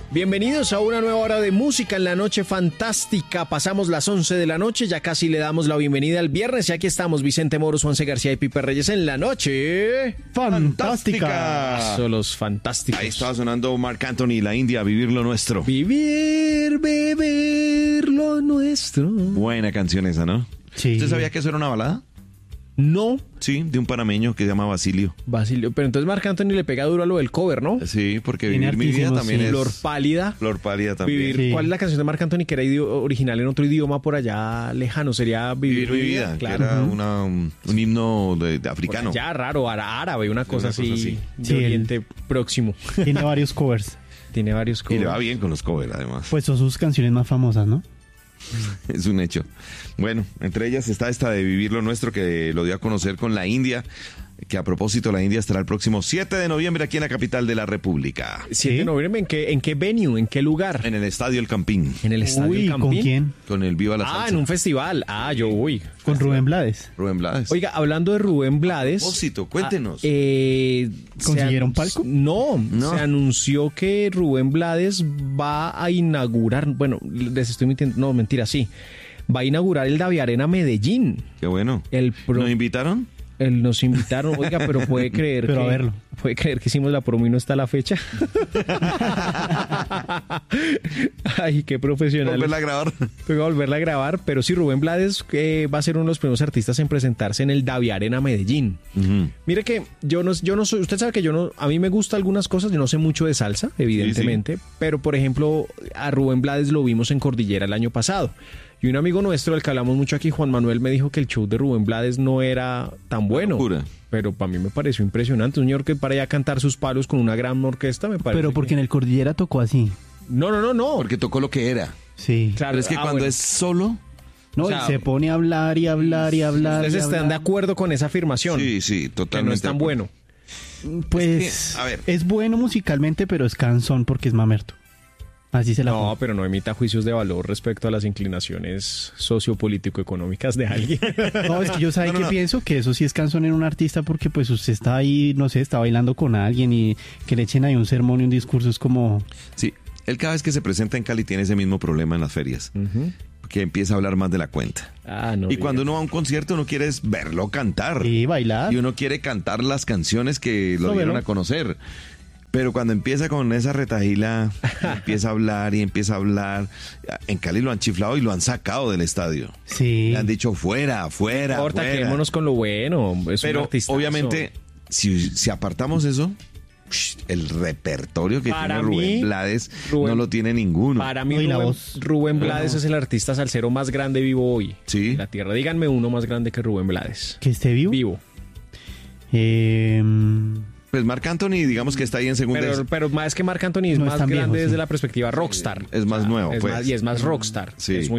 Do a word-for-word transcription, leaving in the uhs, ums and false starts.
Bienvenidos a una nueva hora de música en la noche fantástica. Pasamos las once de la noche, ya casi le damos la bienvenida al viernes y aquí estamos Vicente Moros, Juanse García y Pipe Reyes en la noche fantástica. Son los fantásticos. Ahí estaba sonando Marc Anthony, La India, Vivir lo Nuestro. Vivir, beber lo nuestro. Buena canción esa, ¿no? Sí. ¿Usted sabía que eso era una balada? No, Sí, de un panameño que se llama Basilio. Basilio, pero entonces Marc Anthony le pega duro a lo del cover, ¿no? Sí, porque Tiene Vivir mi vida artísimos, también sí. es... Flor pálida. Flor pálida también. Vivir, Sí. ¿Cuál es la canción de Marc Anthony que era idi- original en otro idioma por allá lejano? Sería Vivir, Vivir mi vida, claro. que era una, un, un himno de, de africano. Ya raro, ara- árabe, una cosa, Una cosa así, así. de Sí, el- Oriente Próximo. Tiene varios covers. Tiene varios Y covers. le va bien con los covers, además. Pues son sus canciones más famosas, ¿no? Es un hecho. Bueno, entre ellas está esta de Vivir lo Nuestro, que lo dio a conocer con La India, que a propósito la India estará el próximo siete de noviembre aquí en la capital de la República, siete de Sí. noviembre, ¿en qué, ¿en qué venue? ¿En qué lugar? en el Estadio El Campín, En el Estadio Uy, El ¿con Campín. quién? con el Viva la Salsa. Ah, en un festival. Ah, yo voy. Con Rubén Blades. Rubén Blades. Oiga, hablando de Rubén Blades. A propósito, cuéntenos. ah, eh, se ¿Consiguieron anun- palco? No, No. se anunció que Rubén Blades va a inaugurar, bueno, les estoy mintiendo, no, mentira, sí. Va a inaugurar el Davi Arena Medellín. Qué bueno. El pro- ¿Nos invitaron? El- nos invitaron, oiga, pero puede creer Pero que... a verlo. ¿Puede creer que hicimos la promo y no está la fecha? Ay, qué profesional. ¿Volverla a grabar? Voy a volverla a grabar, pero sí, Rubén Blades eh, va a ser uno de los primeros artistas en presentarse en el Davi Arena Medellín. Ujú. Mire que yo no, yo no soy, usted sabe que yo no, a mí me gusta algunas cosas, yo no sé mucho de salsa, evidentemente, pero por ejemplo, a Rubén Blades lo vimos en Cordillera el año pasado. Y un amigo nuestro, del que hablamos mucho aquí, Juan Manuel, me dijo que el show de Rubén Blades no era tan bueno. locura. Pero para mí me pareció impresionante. Un señor que para allá a cantar sus palos con una gran orquesta, me parece. Pero porque que- en el Cordillera tocó así. No, no, no, no. Porque tocó lo que era. Sí. Claro, Pero es que ah, cuando bueno. es solo... No, o sea, y se pone a hablar y hablar y hablar. ¿Ustedes y están de hablar. acuerdo con esa afirmación? Sí, sí, Que totalmente. no es tan de acuerdo. bueno. Pues Es que, a ver. es bueno musicalmente, pero es cansón porque es mamerto. Así se la No, pongo. pero no emita juicios de valor respecto a las inclinaciones sociopolítico-económicas de alguien. No, es que yo sabe No, no, que no. pienso que eso sí es cansón en un artista porque pues usted está ahí, no sé, está bailando con alguien y que le echen ahí un sermón y un discurso es como... Sí, él cada vez que se presenta en Cali tiene ese mismo problema en las ferias, que empieza a hablar más de la cuenta. Ah, no. Y diga. cuando uno va a un concierto, uno quiere es verlo cantar. Y bailar. Y uno quiere cantar las canciones que lo No, dieron bueno. a conocer. Pero cuando empieza con esa retajila, empieza a hablar y empieza a hablar. En Cali lo han chiflado y lo han sacado del estadio. Sí. Le han dicho fuera, fuera, No importa, fuera. quedémonos con lo bueno. Es un Pero artistazo. obviamente, si, si apartamos eso, el repertorio que Para tiene mí, Rubén Blades Rubén- no lo tiene ninguno. Para mí, No, y la Rubén, voz. Rubén Blades es el artista salsero más grande vivo hoy. Sí. En la tierra. Díganme uno más grande que Rubén Blades. Que esté vivo. Vivo. Eh, Pues Marc Anthony, digamos que está ahí en segunda. Pero, pero más que Marc Anthony es No es más tan grande viejo, desde sí. la perspectiva rockstar. Es más nuevo, Es pues. más- y es más rockstar. Sí. Es muy